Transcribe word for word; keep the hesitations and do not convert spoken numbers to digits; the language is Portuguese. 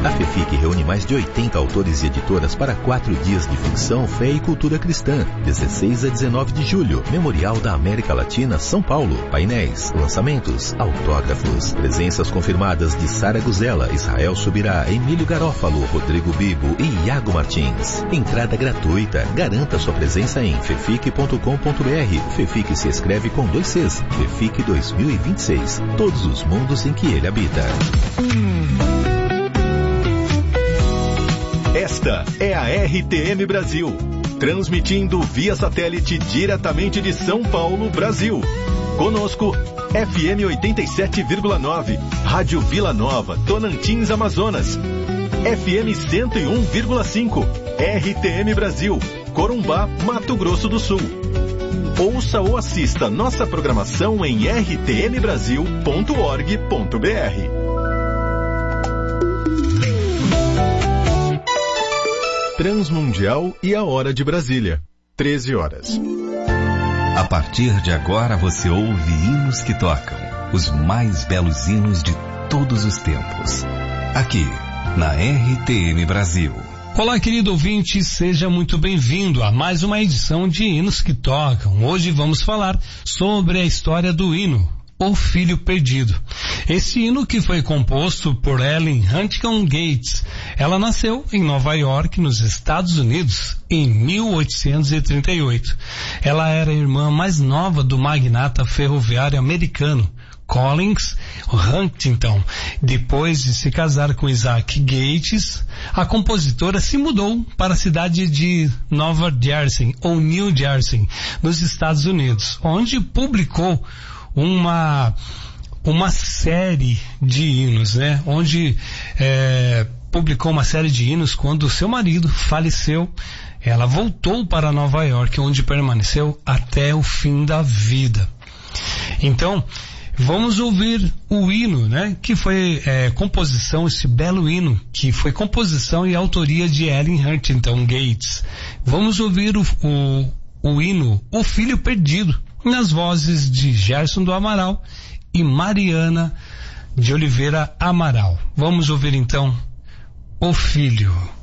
A FEFIC reúne mais de oitenta autores e editoras para quatro dias de ficção, fé e cultura cristã. dezesseis a dezenove de julho, Memorial da América Latina, São Paulo. Painéis, lançamentos, autógrafos. Presenças confirmadas de Sara Guzella, Israel Subirá, Emílio Garófalo, Rodrigo Bibo e Iago Martins. Entrada gratuita. Garanta sua presença em fefic ponto com ponto br. FEFIC se escreve com dois Cs. FEFIC dois mil e vinte e seis. Todos os mundos em que ele habita. Esta é a R T M Brasil, transmitindo via satélite diretamente de São Paulo, Brasil. Conosco, F M oitenta e sete vírgula nove, Rádio Vila Nova, Tonantins, Amazonas. F M cento e um vírgula cinco, R T M Brasil, Corumbá, Mato Grosso do Sul. Ouça ou assista nossa programação em r t m brasil ponto org ponto b r. Transmundial e a hora de Brasília, treze horas. A partir de agora você ouve hinos que tocam, os mais belos hinos de todos os tempos. Aqui, na R T M Brasil. Olá, querido ouvinte, seja muito bem-vindo a mais uma edição de Hinos que Tocam. Hoje vamos falar sobre a história do hino, O Filho Perdido. Esse hino que foi composto por Ellen Huntington Gates. Ela nasceu em Nova York, nos Estados Unidos, em mil oitocentos e trinta e oito. Ela era a irmã mais nova do magnata ferroviário americano Collins Huntington. Depois de se casar com Isaac Gates, a compositora se mudou para a cidade de Nova Jersey, ou New Jersey, nos Estados Unidos, onde publicou uma uma série de hinos, né? Onde é, publicou uma série de hinos quando seu marido faleceu. Ela voltou para Nova York, onde permaneceu até o fim da vida. Então, vamos ouvir o hino, né? Que foi é, composição, esse belo hino, que foi composição e autoria de Ellen Huntington Gates. Vamos ouvir o, o, o hino O Filho Perdido, nas vozes de Gerson do Amaral e Mariana de Oliveira Amaral. Vamos ouvir então O Filho.